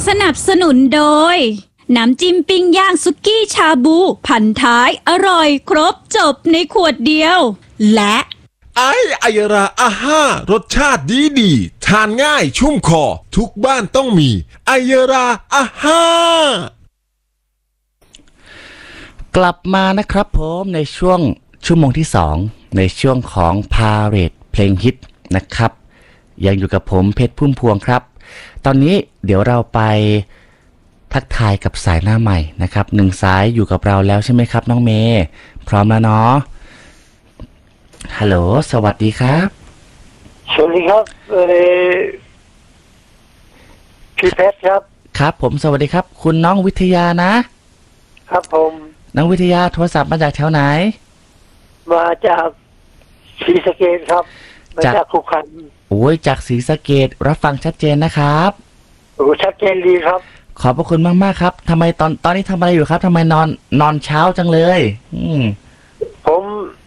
สนับสนุนโดยน้ำจิ้มปิ้งย่างสุกี้ชาบูพันท้ายอร่อยครบจบในขวดเดียวและไอยราอาห้ารสชาติดีทานง่ายชุ่มคอทุกบ้านต้องมีไอยราอาห้ากลับมานะครับผมในช่วงชั่วโมงที่2ในช่วงของพาเหรดเพลงฮิตนะครับยังอยู่กับผมเพชรพุ่มพวงครับตอนนี้เดี๋ยวเราไปทักทายกับสายหน้าใหม่นะครับ1สายอยู่กับเราแล้วใช่ไหมครับน้องเมย์พร้อมแล้วเนาะฮัลโหลสวัสดีครับสวัสดีครับพี่เพชรครับครับผมสวัสดีครับคุณน้องวิทยานะครับผมน้องวิทยาโทรศัพท์มาจากแถวไหนมาจากศรีสะเกษครับมาจากขุขันโอ้ยจากศรีสะเกษรับฟังชัดเจนนะครับโอ้ชัดเจนดีครับขอบพระคุณมากๆครับทำไมตอนนี้ทำอะไรอยู่ครับทำไมนอนเช้าจังเลยผม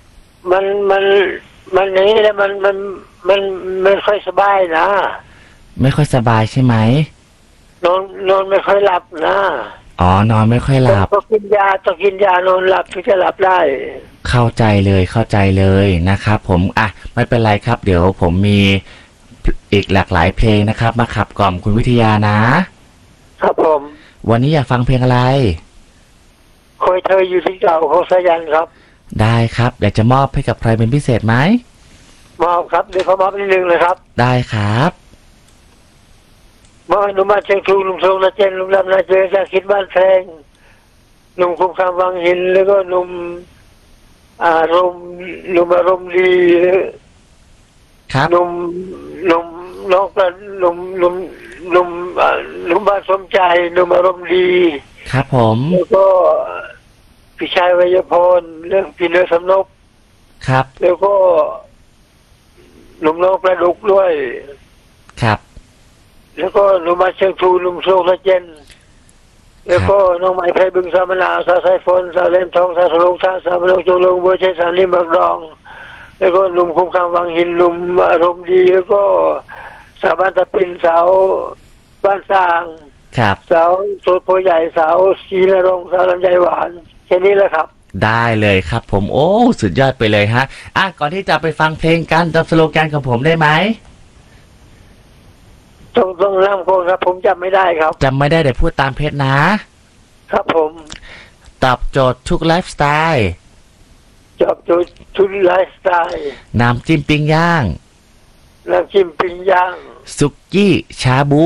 มันนี้แล้วมันค่อยสบายนะไม่ค่อยสบายใช่ไหมนอนไม่ค่อยหลับนะอ๋อนอนไม่ค่อยหลับต้องกินยานอนหลับถึงจะหลับได้เข้าใจเลยนะครับผมไม่เป็นไรครับเดี๋ยวผมมีอีกหลากหลายเพลงนะครับมาขับกล่อมคุณวิทยานะครับผมวันนี้อยากฟังเพลงอะไรคอยเธออยู่ที่เก่าของสายันครับได้ครับอยากจะมอบให้กับใครเป็นพิเศษไหมมอบครับเดี๋ยวเขามอบนิดนึงเลยครับได้ครับมอบหนุ่มมาเชียงทูลุงทรงนาเจนลุงดำนาเจนจากคิดบ้านแพงหนุ่มคุ้มคำวังหินแล้วก็หนุ่มอารมณ์ดีครับหนุ่มน้องกันหนุ่มบ้านสมใจหนุ่มอารมณ์ดีครับผมแล้วก็พี่ชายวัยพรเรื่องพี่เนื้อสำนกครับแล้วก็หนุ่มน้องประดุกด้วยครับแล้วก็หนุ่มมาเชียงทูหนุ่มโชคละเจนแล้วก็น้องไม้ไพบึงสามนาสาไซฟนสาเล่มทองสาสลงสาบลงจงลงเบอร์เชสานิมบักดองแล้วก็หนุ่มคุ้มคำวังหินหนุ่มอารมณ์ดีแล้วก็สาวบ้านตะปินสาวบ้านสร้างครับสาวโสดโพใหญ่สาวศรีนรงค์สาวลำไยหวานแค่นี้แหละครับได้เลยครับผมโอ้สุดยอดไปเลยฮะก่อนที่จะไปฟังเพลงกันจำสโลแกนของผมได้ไหมต้องเริ่มโคนครับผมจำไม่ได้ครับจำไม่ได้แต่พูดตามเพจนะครับผมตอบโจทย์ทุกไลฟ์สไตล์ตอบโจทย์ทุกไลฟ์สไตล์น้ำจิ้มปิ้งย่างสุกี้ชาบู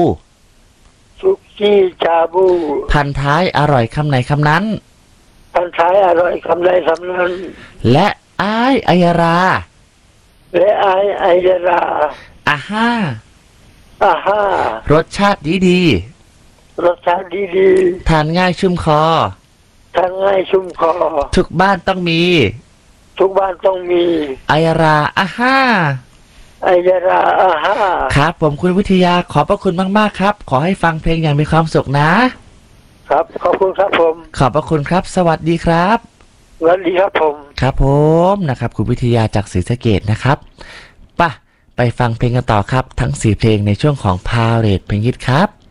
พันท้ายอร่อยคำไหนคำนั้นและไอายราอาห้ารสชาติดีทานง่ายชุ่มคอทุกบ้านต้องมีไอยราอาห้าครับผมคุณวิทยาขอบพระคุณมากๆครับขอให้ฟังเพลงอย่างมีความสุขนะครับขอบคุณครับผมขอบพระคุณครับสวัสดีครับสวัสดีครับผมครับผมนะครับคุณวิทยาจากศรีสะเกษนะครับไปฟังเพลงกันต่อครับทั้ง4เพลงในช่วงของพาเหรดเพลงฮิตครับ